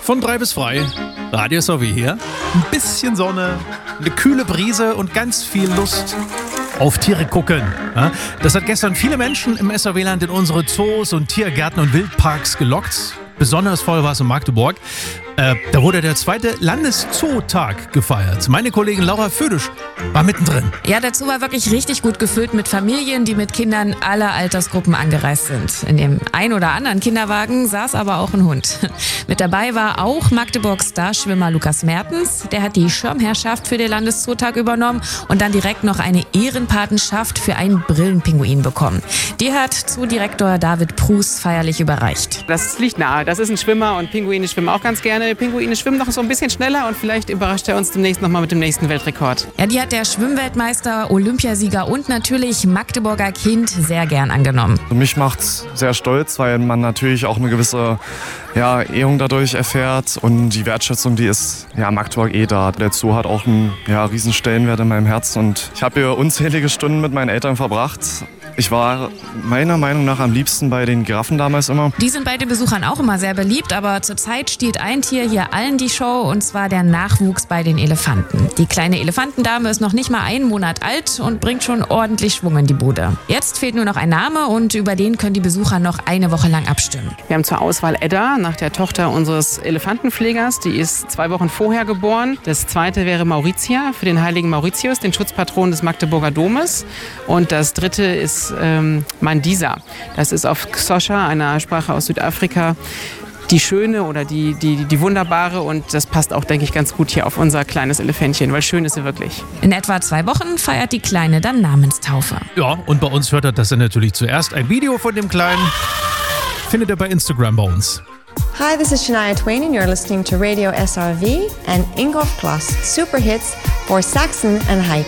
Von 3 bis frei. Radio SRW hier. Ein bisschen Sonne, eine kühle Brise und ganz viel Lust auf Tiere gucken. Ja, das hat gestern viele Menschen im SRW-Land in unsere Zoos und Tiergärten und Wildparks gelockt. Besonders voll war es in Magdeburg. Da wurde der 2. Landeszootag gefeiert. Meine Kollegin Laura Födisch war mittendrin. Ja, der Zoo war wirklich richtig gut gefüllt mit Familien, die mit Kindern aller Altersgruppen angereist sind. In dem ein oder anderen Kinderwagen saß aber auch ein Hund. Mit dabei war auch Magdeburgs Starschwimmer Lukas Mertens. Der hat die Schirmherrschaft für den Landeszootag übernommen und dann direkt noch eine Ehrenpatenschaft für einen Brillenpinguin bekommen. Die hat Zoodirektor David Prus feierlich überreicht. Das liegt nahe. Das ist ein Schwimmer und Pinguine schwimmen auch ganz gerne. Pinguine schwimmen noch so ein bisschen schneller und vielleicht überrascht er uns demnächst nochmal mit dem nächsten Weltrekord. Ja, die hat der Schwimmweltmeister, Olympiasieger und natürlich Magdeburger Kind sehr gern angenommen. Mich macht's sehr stolz, weil man natürlich auch eine gewisse Ehrung dadurch erfährt und die Wertschätzung, die ist Magdeburg da. Der Zoo hat auch einen riesen Stellenwert in meinem Herz und ich habe hier unzählige Stunden mit meinen Eltern verbracht. Ich war meiner Meinung nach am liebsten bei den Giraffen damals immer. Die sind bei den Besuchern auch immer sehr beliebt, aber zurzeit stiehlt ein Tier hier allen die Show, und zwar der Nachwuchs bei den Elefanten. Die kleine Elefantendame ist noch nicht mal 1 Monat alt und bringt schon ordentlich Schwung in die Bude. Jetzt fehlt nur noch ein Name und über den können die Besucher noch eine Woche lang abstimmen. Wir haben zur Auswahl Edda, nach der Tochter unseres Elefantenpflegers. Die ist 2 Wochen vorher geboren. Das zweite wäre Mauritia, für den heiligen Mauritius, den Schutzpatron des Magdeburger Domes. Und das dritte ist Mandisa. Das ist auf Xhosa, einer Sprache aus Südafrika, die schöne oder die wunderbare, und das passt auch, denke ich, ganz gut hier auf unser kleines Elefantchen, weil schön ist sie wirklich. In etwa 2 Wochen feiert die Kleine dann Namenstaufe. Ja, und bei uns hört ihr das dann natürlich zuerst. Ein Video von dem Kleinen findet ihr bei Instagram bei uns. Hi, this is Shania Twain and you're listening to Radio SRV and Ingolf Kloss Super Hits for Saxon and Haik.